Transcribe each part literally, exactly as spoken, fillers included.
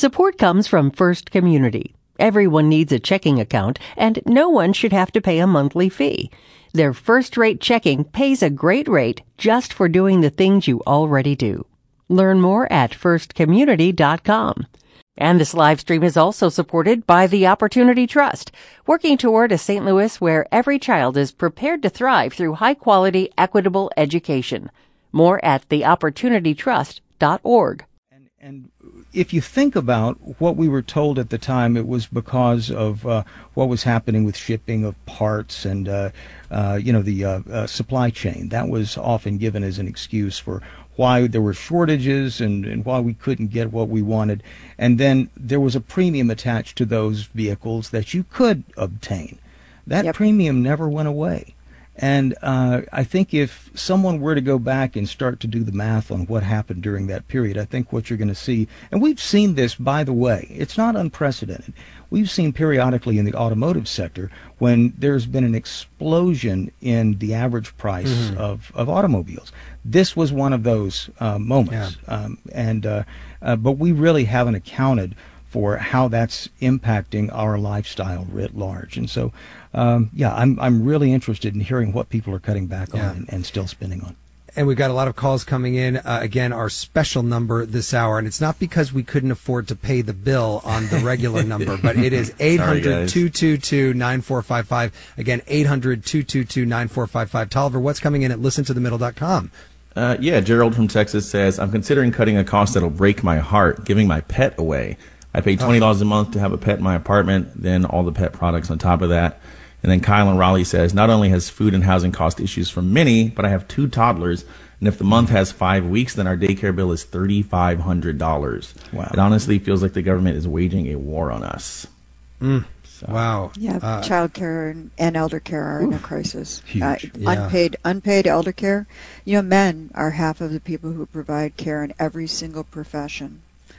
Support comes from First Community. Everyone needs a checking account, and no one should have to pay a monthly fee. Their first-rate checking pays a great rate just for doing the things you already do. Learn more at first community dot com. And this live stream is also supported by the Opportunity Trust, working toward a Saint Louis where every child is prepared to thrive through high-quality, equitable education. More at the opportunity trust dot org. And, and if you think about what we were told at the time, it was because of uh, what was happening with shipping of parts and, uh, uh, you know, the uh, uh, supply chain. That was often given as an excuse for why there were shortages and, and why we couldn't get what we wanted. And then there was a premium attached to those vehicles that you could obtain. That yep. premium never went away. And uh, I think if someone were to go back and start to do the math on what happened during that period, I think what you're going to see, and we've seen this, by the way, it's not unprecedented. We've seen periodically in the automotive sector when there's been an explosion in the average price mm-hmm. of, of automobiles. This was one of those uh, moments. Yeah. Um, and uh, uh, but we really haven't accounted for how that's impacting our lifestyle writ large. And so, um, yeah, I'm I'm really interested in hearing what people are cutting back yeah. on and, and still spending on. And we've got a lot of calls coming in. Uh, again, our special number this hour, and it's not because we couldn't afford to pay the bill on the regular number, but it is eight hundred, two two two, nine four five five. Again, eight hundred, two two two, nine four five five. Tolliver, what's coming in at listen to the middle dot com? Uh, yeah, Gerald from Texas says, I'm considering cutting a cost that'll break my heart, giving my pet away. I pay twenty dollars a month to have a pet in my apartment, then all the pet products on top of that. And then Kyle in Raleigh says, not only has food and housing cost issues for many, but I have two toddlers, and if the month has five weeks, then our daycare bill is three thousand five hundred dollars. Wow. It honestly feels like the government is waging a war on us. Mm. So. Wow. Yeah, uh, child care and, and elder care are oof, in a crisis. Huge. Uh, yeah. Unpaid, unpaid elder care. You know, men are half of the people who provide care in every single profession.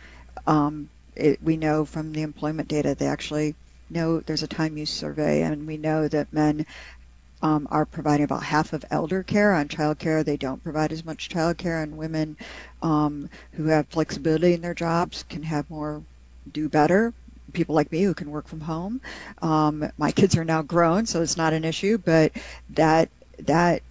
Um, it, we know from the employment data, they actually know there's a time use survey, and we know that men um, are providing about half of elder care. On child care, they don't provide as much child care, and women um, who have flexibility in their jobs can have more, do better. People like me who can work from home. Um, my kids are now grown, so it's not an issue, but that that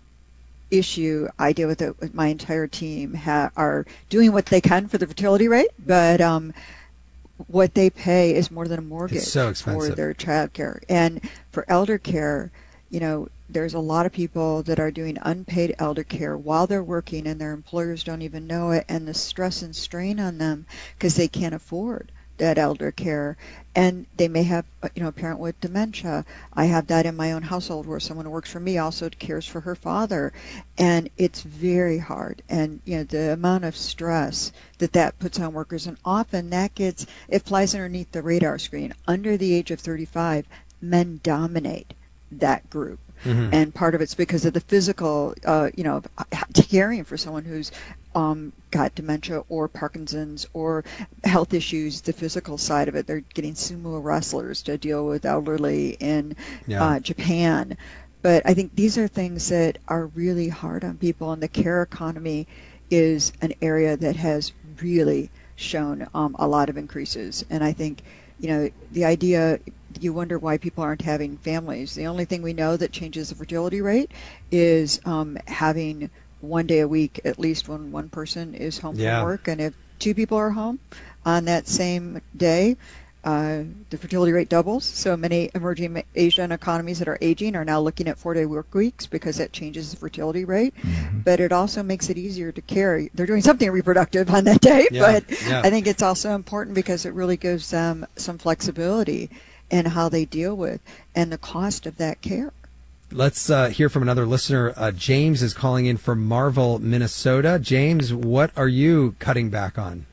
issue, I deal with it with my entire team, ha- are doing what they can for the fertility rate, but um, what they pay is more than a mortgage it's so expensive. For their child care. And for elder care, you know, there's a lot of people that are doing unpaid elder care while they're working, and their employers don't even know it, and the stress and strain on them because they can't afford that elder care. And they may have, you know, a parent with dementia. I have that in my own household where someone who works for me also cares for her father. And it's very hard. And, you know, the amount of stress that that puts on workers, and often that gets, it flies underneath the radar screen. Under the age of thirty-five, men dominate that group. Mm-hmm. And part of it's because of the physical, uh, you know, caring for someone who's um, got dementia or Parkinson's or health issues, the physical side of it. They're getting sumo wrestlers to deal with elderly in yeah. uh, Japan. But I think these are things that are really hard on people, and the care economy is an area that has really shown um, a lot of increases. And I think, you know, the idea, you wonder why people aren't having families. The only thing we know that changes the fertility rate is um, having one day a week, at least when one person is home yeah. from work. And if two people are home on that same day, uh, the fertility rate doubles. So many emerging Asian economies that are aging are now looking at four-day work weeks because that changes the fertility rate. Mm-hmm. But it also makes it easier to care. They're doing something reproductive on that day, yeah. but yeah. I think it's also important because it really gives them some flexibility in how they deal with and the cost of that care. Let's uh, hear from another listener. Uh, James is calling in from Marvel, Minnesota. James, what are you cutting back on?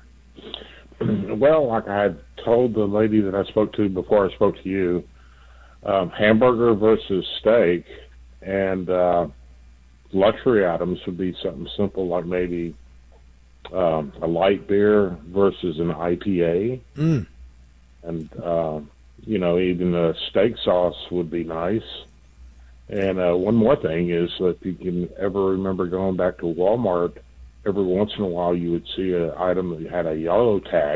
Well, like I had told the lady that I spoke to before I spoke to you, um, hamburger versus steak, and uh, luxury items would be something simple like maybe um, a light beer versus an I P A. Mm. And, uh, you know, even a steak sauce would be nice. And uh, one more thing is that if you can ever remember going back to Walmart, every once in a while you would see an item that had a yellow tag